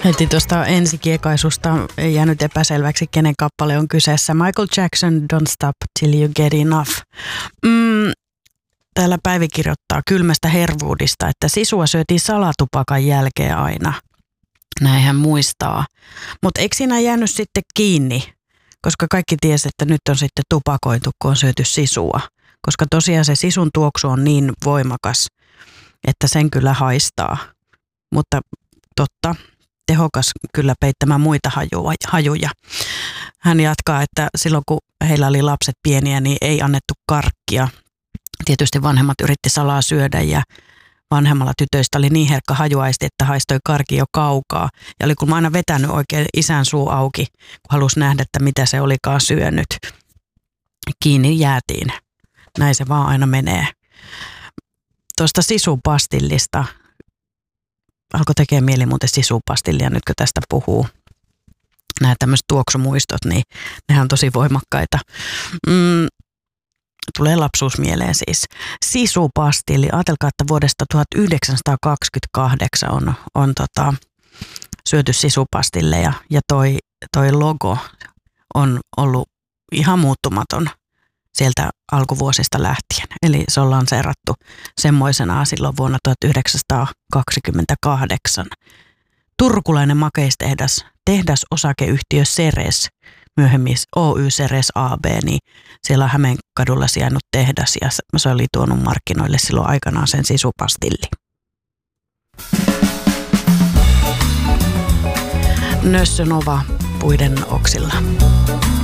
Heti tuosta ensikiekaisusta ei jäänyt epäselväksi, kenen kappale on kyseessä. Michael Jackson, Don't Stop Till You Get Enough. Täällä Päivi kirjoittaa kylmästä hervuudista, että sisua syötiin salatupakan jälkeen aina. Näin hän muistaa. Mutta eikö siinä jäänyt sitten kiinni? Koska kaikki tiesi, että nyt on sitten tupakoitu, kun on syöty sisua. Koska tosiaan se sisun tuoksu on niin voimakas, että sen kyllä haistaa. Mutta totta, tehokas kyllä peittämään muita hajuja. Hän jatkaa, että silloin kun heillä oli lapset pieniä, niin ei annettu karkkia. Tietysti vanhemmat yritti salaa syödä ja vanhemmalla tytöistä oli niin herkkä hajuaisti, että haistoi karki jo kaukaa. Ja oli kun aina vetänyt oikein isän suu auki, kun halusi nähdä, että mitä se olikaan syönyt. Kiinni jäätiin. Näin se vaan aina menee. Tuosta sisupastillista. Alkoi tekee mieli muuten sisupastillia, nyt kun tästä puhuu. Nämä tämmöiset tuoksumuistot, niin nehän on tosi voimakkaita. Tulee lapsuus mieleen siis. Sisupastilli. Ajatelkaa, että vuodesta 1928 on syöty sisupastilleja ja toi logo on ollut ihan muuttumaton sieltä alkuvuosista lähtien. Eli se on lanseerattu semmoisenaan silloin vuonna 1928. Turkulainen makeistehdas-osakeyhtiö Ceres, myöhemmin Oy Ceres AB, niin siellä on Hämeenkadulla sijainnut tehdas ja se oli tuonut markkinoille silloin aikanaan sen sisupastilli. Nössönova puiden oksilla.